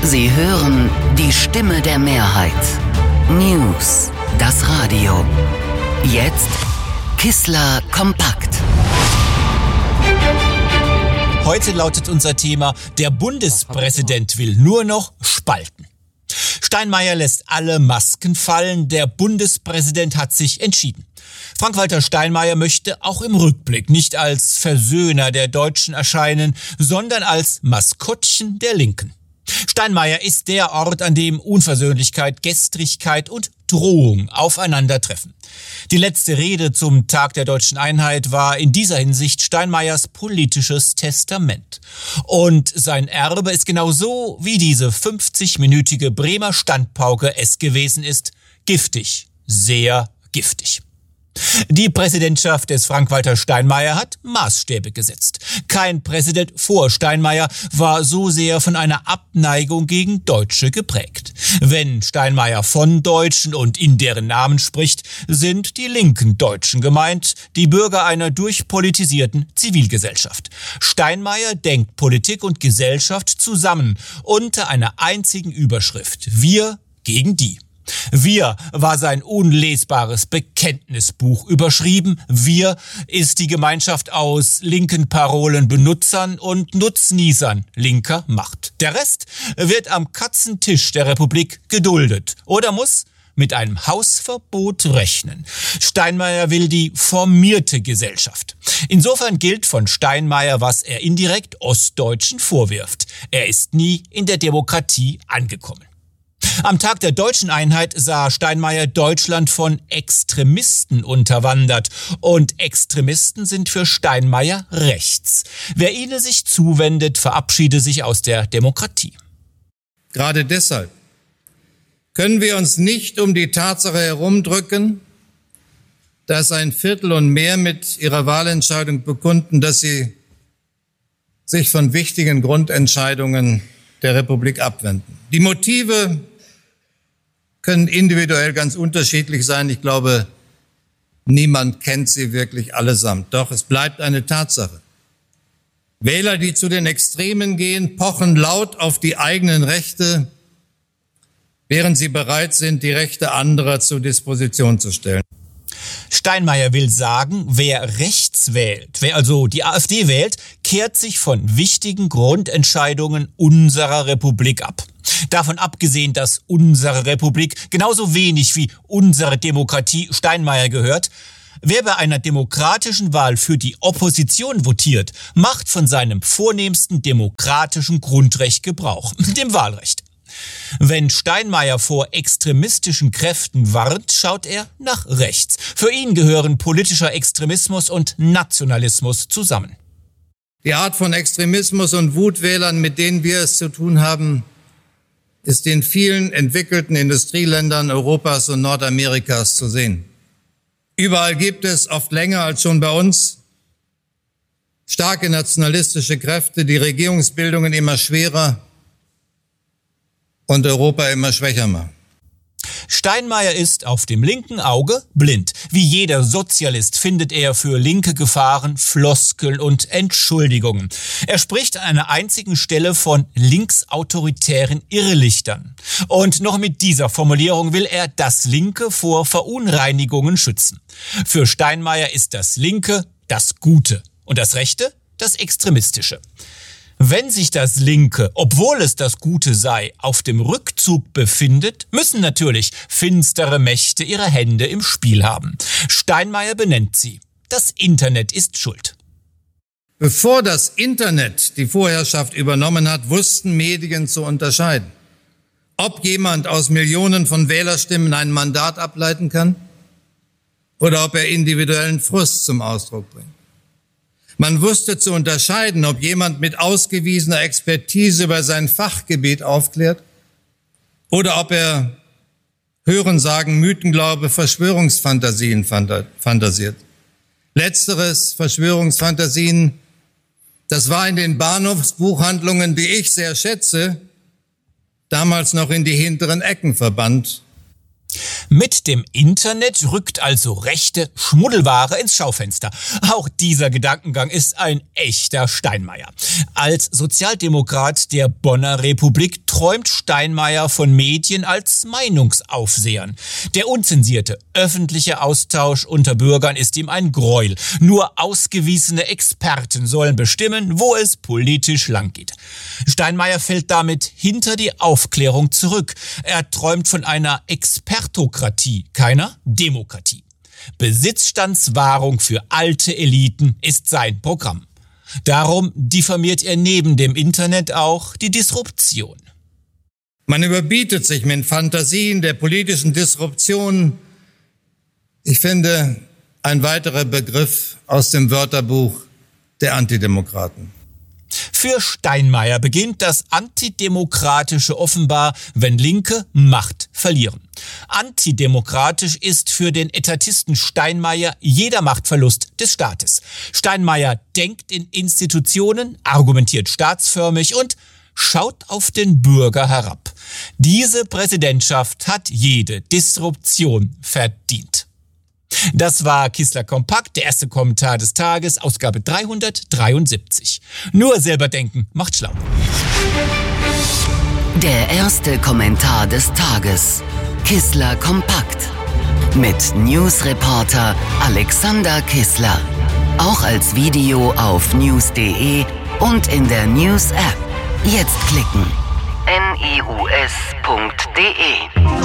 Sie hören die Stimme der Mehrheit. News, das Radio. Jetzt Kissler kompakt. Heute lautet unser Thema: Der Bundespräsident will nur noch spalten. Steinmeier lässt alle Masken fallen. Der Bundespräsident hat sich entschieden. Frank-Walter Steinmeier möchte auch im Rückblick nicht als Versöhner der Deutschen erscheinen, sondern als Maskottchen der Linken. Steinmeier ist der Ort, an dem Unversöhnlichkeit, Gestrigkeit und Drohung aufeinandertreffen. Die letzte Rede zum Tag der Deutschen Einheit war in dieser Hinsicht Steinmeiers politisches Testament. Und sein Erbe ist genau so, wie diese 50-minütige Bremer Standpauke es gewesen ist: giftig, sehr giftig. Die Präsidentschaft des Frank-Walter Steinmeier hat Maßstäbe gesetzt. Kein Präsident vor Steinmeier war so sehr von einer Abneigung gegen Deutsche geprägt. Wenn Steinmeier von Deutschen und in deren Namen spricht, sind die linken Deutschen gemeint, die Bürger einer durchpolitisierten Zivilgesellschaft. Steinmeier denkt Politik und Gesellschaft zusammen unter einer einzigen Überschrift: Wir gegen die. Wir war sein unlesbares Bekenntnisbuch überschrieben. Wir ist die Gemeinschaft aus linken Parolenbenutzern und Nutznießern linker Macht. Der Rest wird am Katzentisch der Republik geduldet oder muss mit einem Hausverbot rechnen. Steinmeier will die formierte Gesellschaft. Insofern gilt von Steinmeier, was er indirekt Ostdeutschen vorwirft: Er ist nie in der Demokratie angekommen. Am Tag der Deutschen Einheit sah Steinmeier Deutschland von Extremisten unterwandert. Und Extremisten sind für Steinmeier rechts. Wer ihnen sich zuwendet, verabschiede sich aus der Demokratie. Gerade deshalb können wir uns nicht um die Tatsache herumdrücken, dass ein Viertel und mehr mit ihrer Wahlentscheidung bekunden, dass sie sich von wichtigen Grundentscheidungen der Republik abwenden. Die Motive können individuell ganz unterschiedlich sein. Ich glaube, niemand kennt sie wirklich allesamt. Doch es bleibt eine Tatsache: Wähler, die zu den Extremen gehen, pochen laut auf die eigenen Rechte, während sie bereit sind, die Rechte anderer zur Disposition zu stellen. Steinmeier will sagen, wer rechts wählt, wer also die AfD wählt, kehrt sich von wichtigen Grundentscheidungen unserer Republik ab. Davon abgesehen, dass unsere Republik genauso wenig wie unsere Demokratie Steinmeier gehört: Wer bei einer demokratischen Wahl für die Opposition votiert, macht von seinem vornehmsten demokratischen Grundrecht Gebrauch, dem Wahlrecht. Wenn Steinmeier vor extremistischen Kräften warnt, schaut er nach rechts. Für ihn gehören politischer Extremismus und Nationalismus zusammen. Die Art von Extremismus und Wutwählern, mit denen wir es zu tun haben, ist in vielen entwickelten Industrieländern Europas und Nordamerikas zu sehen. Überall gibt es, oft länger als schon bei uns, starke nationalistische Kräfte, die Regierungsbildungen immer schwerer und Europa immer schwächer machen. Steinmeier ist auf dem linken Auge blind. Wie jeder Sozialist findet er für linke Gefahren Floskeln und Entschuldigungen. Er spricht an einer einzigen Stelle von linksautoritären Irrlichtern. Und noch mit dieser Formulierung will er das Linke vor Verunreinigungen schützen. Für Steinmeier ist das Linke das Gute und das Rechte das Extremistische. Wenn sich das Linke, obwohl es das Gute sei, auf dem Rückzug befindet, müssen natürlich finstere Mächte ihre Hände im Spiel haben. Steinmeier benennt sie: Das Internet ist schuld. Bevor das Internet die Vorherrschaft übernommen hat, wussten Medien zu unterscheiden, ob jemand aus Millionen von Wählerstimmen ein Mandat ableiten kann oder ob er individuellen Frust zum Ausdruck bringt. Man wusste zu unterscheiden, ob jemand mit ausgewiesener Expertise über sein Fachgebiet aufklärt oder ob er Hörensagen, Mythenglaube, Verschwörungsfantasien fantasiert. Letzteres, Verschwörungsfantasien, das war in den Bahnhofsbuchhandlungen, die ich sehr schätze, damals noch in die hinteren Ecken verbannt. Mit dem Internet rückt also rechte Schmuddelware ins Schaufenster. Auch dieser Gedankengang ist ein echter Steinmeier. Als Sozialdemokrat der Bonner Republik träumt Steinmeier von Medien als Meinungsaufsehern. Der unzensierte öffentliche Austausch unter Bürgern ist ihm ein Gräuel. Nur ausgewiesene Experten sollen bestimmen, wo es politisch langgeht. Steinmeier fällt damit hinter die Aufklärung zurück. Er träumt von einer Expertokratie, keiner Demokratie. Besitzstandswahrung für alte Eliten ist sein Programm. Darum diffamiert er neben dem Internet auch die Disruption. Man überbietet sich mit Fantasien der politischen Disruption. Ich finde, ein weiterer Begriff aus dem Wörterbuch der Antidemokraten. Für Steinmeier beginnt das Antidemokratische offenbar, wenn Linke Macht verlieren. Antidemokratisch ist für den Etatisten Steinmeier jeder Machtverlust des Staates. Steinmeier denkt in Institutionen, argumentiert staatsförmig und schaut auf den Bürger herab. Diese Präsidentschaft hat jede Disruption verdient. Das war Kissler Kompakt, der erste Kommentar des Tages, Ausgabe 373. Nur selber denken macht schlau. Der erste Kommentar des Tages. Kissler Kompakt. Mit Newsreporter Alexander Kissler. Auch als Video auf news.de und in der News-App. Jetzt klicken. news.de